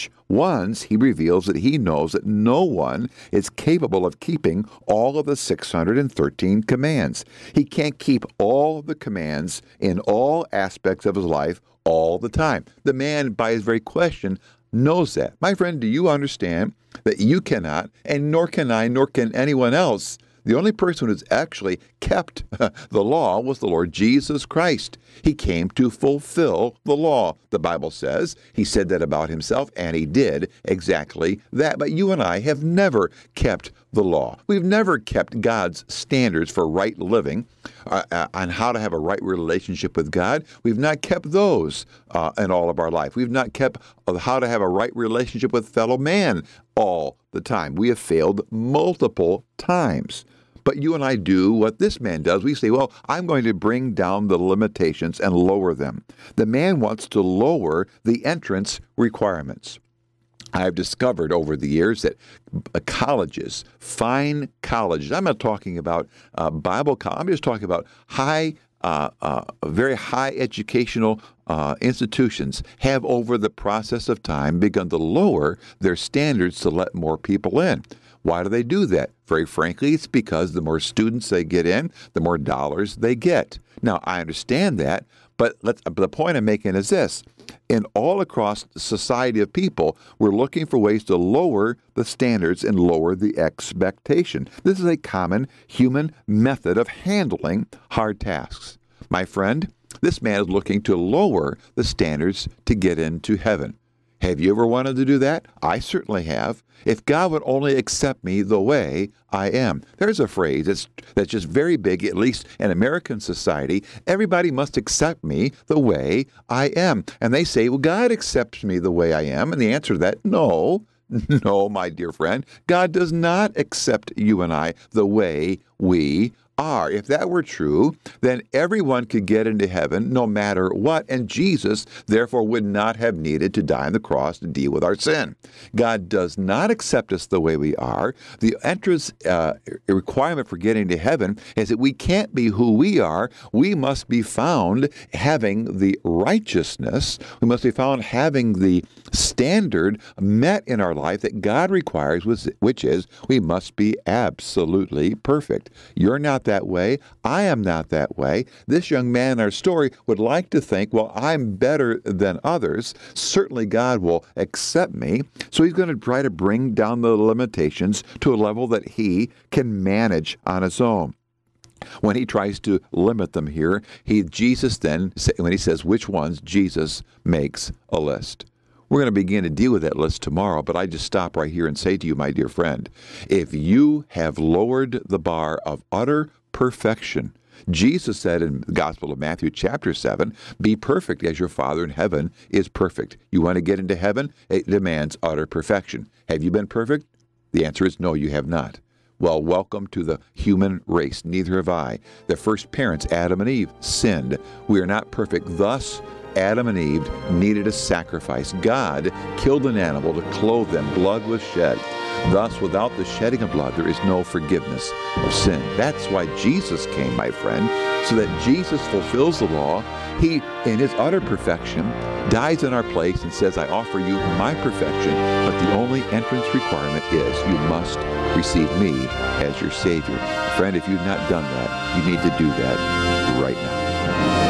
Once he reveals that he knows that no one is capable of keeping all of the 613 commands. He can't keep all of the commands in all aspects of his life all the time. The man, by his very question, knows that. My friend, do you understand that you cannot, and nor can I, nor can anyone else? The only person who has actually kept the law was the Lord Jesus Christ. He came to fulfill the law, the Bible says. He said that about himself, and he did exactly that. But you and I have never kept the law. We've never kept God's standards for right living, on how to have a right relationship with God. We've not kept those in all of our life. We've not kept how to have a right relationship with fellow man all the time. We have failed multiple times. But you and I do what this man does. We say, well, I'm going to bring down the limitations and lower them. The man wants to lower the entrance requirements. I've discovered over the years that colleges, fine colleges, I'm not talking about Bible college, I'm just talking about very high educational institutions have over the process of time begun to lower their standards to let more people in. Why do they do that? Very frankly, it's because the more students they get in, the more dollars they get. Now, I understand that, but the point I'm making is this. In all across the society of people, we're looking for ways to lower the standards and lower the expectation. This is a common human method of handling hard tasks. My friend, this man is looking to lower the standards to get into heaven. Have you ever wanted to do that? I certainly have. If God would only accept me the way I am. There's a phrase that's just very big, at least in American society. Everybody must accept me the way I am. And they say, well, God accepts me the way I am. And the answer to that, no, my dear friend. God does not accept you and I the way we are. If that were true, then everyone could get into heaven no matter what, and Jesus, therefore, would not have needed to die on the cross to deal with our sin. God does not accept us the way we are. The entrance requirement for getting to heaven is that we can't be who we are. We must be found having the righteousness. We must be found having the standard met in our life that God requires, which is we must be absolutely perfect. You're not that way. I am not that way. This young man in our story would like to think, well, I'm better than others. Certainly God will accept me. So he's going to try to bring down the limitations to a level that he can manage on his own. When he tries to limit them here, Jesus then, when he says which ones, Jesus makes a list. We're going to begin to deal with that list tomorrow, but I just stop right here and say to you, my dear friend, if you have lowered the bar of utter perfection, Jesus said in the Gospel of Matthew chapter 7, be perfect as your Father in heaven is perfect. You want to get into heaven? It demands utter perfection. Have you been perfect? The answer is no, you have not. Well, welcome to the human race. Neither have I. The first parents, Adam and Eve, sinned. We are not perfect. Thus, Adam and Eve needed a sacrifice. God killed an animal to clothe them. Blood was shed. Thus, without the shedding of blood, there is no forgiveness of sin. That's why Jesus came, my friend, so that Jesus fulfills the law. He, in his utter perfection, dies in our place and says, I offer you my perfection, but the only entrance requirement is you must receive me as your Savior. Friend, if you've not done that, you need to do that right now.